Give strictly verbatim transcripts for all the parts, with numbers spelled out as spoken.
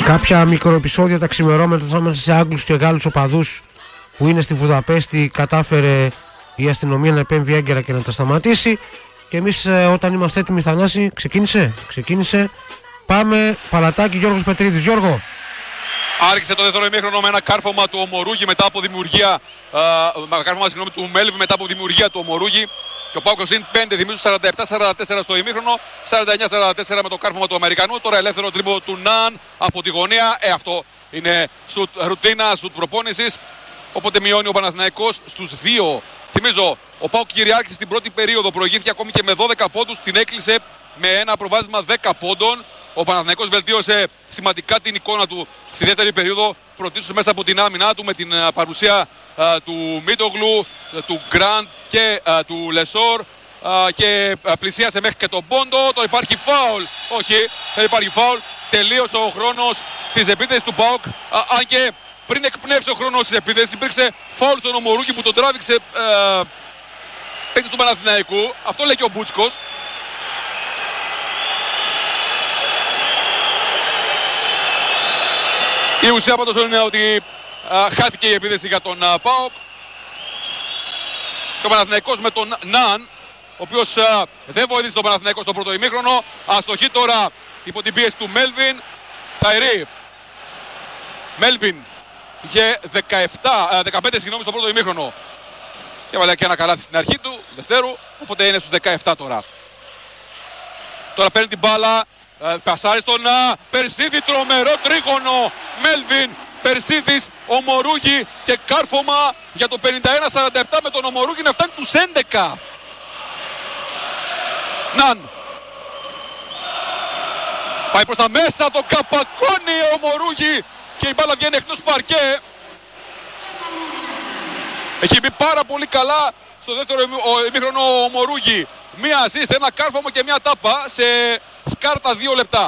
κάποια μικροεπισόδια τα ξημερώματα ανάμεσα σε Άγγλους και Γάλλους οπαδούς που είναι στη Βουδαπέστη, κατάφερε η αστυνομία να επέμβει έγκαιρα και να τα σταματήσει. Και εμείς ε, όταν είμαστε έτοιμοι, Θανάση, ξεκίνησε, ξεκίνησε. Πάμε, Παλατάκι, Γιώργος Πετρίδης. Γιώργο. Άρχισε το δεύτερο ημίχρονο με ένα κάρφωμα του Ομορούγη μετά από δημιουργία, ε, κάρφωμα συγγνώμη, του Μέλβιν μετά από δημιουργία του Ομορούγη. Και ο ΠΑΟΚ συν πέντε, θυμίζω σαράντα επτά σαράντα τέσσερα στο ημίχρονο, σαράντα εννιά σαράντα τέσσερα με το κάρφωμα του Αμερικανού. Τώρα ελεύθερο τρίποντο του Ναν από τη γωνία. Ε, αυτό είναι σουτ ρουτίνα, σουτ προπόνησης. Οπότε μειώνει ο Παναθηναϊκός στους δύο. Θυμίζω, ο ΠΑΟΚ κυριάρχησε στην πρώτη περίοδο, προηγήθηκε ακόμη και με δώδεκα πόντους, την έκλεισε με ένα προβάδισμα δέκα πόντων. Ο Παναθηναϊκός βελτίωσε σημαντικά την εικόνα του στη δεύτερη περίοδο, πρωτίστως μέσα από την άμυνά του με την α, παρουσία α, του Μίτογλου, του Γκραντ και α, του Λεσόρ α, και α, πλησίασε μέχρι και τον Πόντο. Τώρα υπάρχει φάουλ, όχι, δεν υπάρχει φάουλ, τελείωσε ο χρόνος της επίθεσης του ΠΑΟΚ, α, αν και πριν εκπνεύσει ο χρόνος της επίθεσης υπήρξε φάουλ στον Ομορούγη που τον τράβηξε παίκτης του Παναθηναϊκού, αυτό λέει και ο Μπούτσκος. Η ουσία πάντως είναι ότι α, χάθηκε η επίθεση για τον α, ΠΑΟΚ. Και ο Παναθηναϊκός με τον Ναν, ο οποίος α, δεν βοήθησε τον Παναθηναϊκό στο πρώτο ημίχρονο. Αστοχή τώρα υπό την πίεση του Μέλβιν. Ταϊρή. Μέλβιν είχε δεκαεπτά, α, δεκαπέντε συγγνώμη στο πρώτο ημίχρονο. Και έβαλε και ένα καλάθι στην αρχή του, δευτέρου, οπότε είναι στους δεκαεπτά τώρα. Τώρα παίρνει την μπάλα. Πασάρι στον Περσίδη, τρομερό τρίγωνο. Μέλβιν, Περσίδης, Ομορούγη και κάρφωμα για το πενήντα ένα σαράντα επτά με τον Ομορούγη να φτάνει τους έντεκα. Ναν. Πάει προς τα μέσα, το καπακώνει ο Ομορούγη και η μπάλα βγαίνει εκτός παρκέ. Έχει μπει πάρα πολύ καλά στο δεύτερο ημίχρονο ο Ομορούγη. Μία ασίστ, ένα κάρφωμα και μία τάπα σε σκάρτα δύο λεπτά.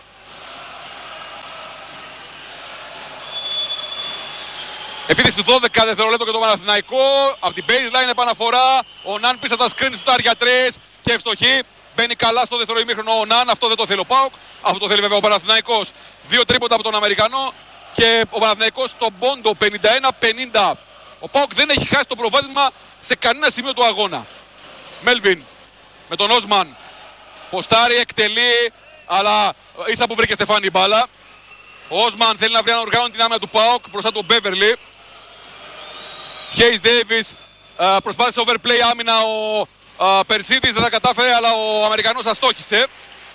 Επίθεση δώδεκα δευτερολέπτων για το Παναθηναϊκό. Από την baseline επαναφορά. Ο Ναν πίσω τα screen του για τρεις και ευστοχή. Μπαίνει καλά στο δεύτερο ημίχρονο ο Ναν. Αυτό δεν το θέλει ο ΠΑΟΚ. Αυτό το θέλει βέβαια ο Παναθηναϊκός. Δύο τρίποτα από τον Αμερικανό. Και ο Παναθηναϊκός στον πόντο πενήντα ένα πενήντα. Ο ΠΑΟΚ δεν έχει χάσει το προβάδισμα σε κανένα σημείο του αγώνα. Μέλβιν με τον Όσμαν. Ποστάρι, εκτελεί, αλλά ίσα που βρήκε Στεφάνη μπάλα. Ο Όσμαν θέλει να βρει να οργάνωνει την άμυνα του ΠΑΟΚ μπροστά τον Μπέβερλι. Χέις Ντέιβις προσπάθησε overplay άμυνα ο α, Περσίδης, δεν τα κατάφερε, αλλά ο Αμερικανός αστόχησε.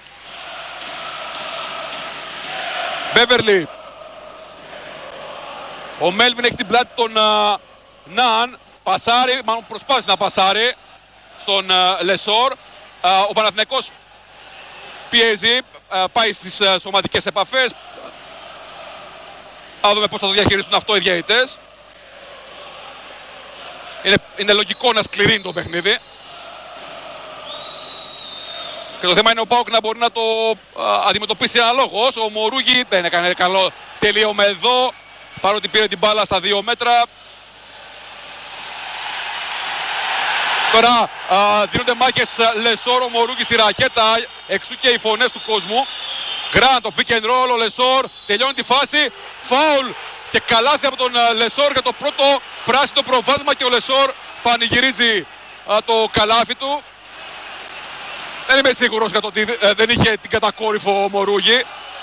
Μπέβερλι. Ο Μέλβιν έχει στην πλάτη τον α, Ναν. Πασάρι, μάλλον προσπάθησε να πασάρει στον α, Λεσόρ. Α, ο Παναθηναϊκός πιέζει, α, πάει στις α, σωματικές επαφές. Θα δούμε πώς θα το διαχειριστούν αυτό οι διαιτητές. Είναι, είναι λογικό να σκληρύνει το παιχνίδι. Και το θέμα είναι ο ΠΑΟΚ να μπορεί να το α, αντιμετωπίσει αναλόγως. Ο Μορούγη δεν έκανε καλό τελείωμα εδώ, παρότι πήρε την μπάλα στα δύο μέτρα. Τώρα α, δίνονται μάχες Λεσόρ, ο Μορούγη στη ρακέτα, εξού και οι φωνές του κόσμου. Γκραντ, το pick and roll, ο Λεσόρ τελειώνει τη φάση, φάουλ και καλάθι από τον Λεσόρ για το πρώτο πράσινο προβάδισμα και ο Λεσόρ πανηγυρίζει α, το καλάθι του. Δεν είμαι σίγουρος για το ότι ε, δεν είχε την κατακόρυφο ο Μορούγη.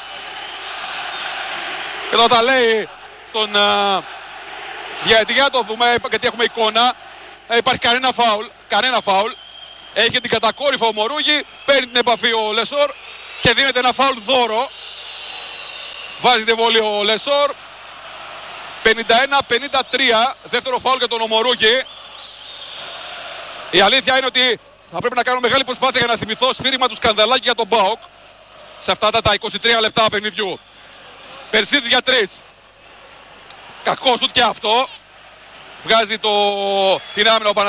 Και τώρα τα λέει στον α, διαιτητή, για να το δούμε γιατί έχουμε εικόνα. Δεν υπάρχει κανένα φάουλ, κανένα φάουλ. Έχει την κατακόρυφο ο Μορούγη, παίρνει την επαφή ο Λεσόρ και δίνεται ένα φάουλ δώρο. Βάζει τη βολή ο Λεσόρ. πενήντα ένα πενήντα τρία, δεύτερο φάουλ για τον Ομορούγη. Η αλήθεια είναι ότι θα πρέπει να κάνω μεγάλη προσπάθεια για να θυμηθώ σφύριγμα του σκανδαλάκι για τον ΠΑΟΚ σε αυτά τα είκοσι τρία λεπτά παιχνιδιού. Περσίδης για τρεις. Κακό σουτ και αυτό. Βγάζει το... την άμυνα ο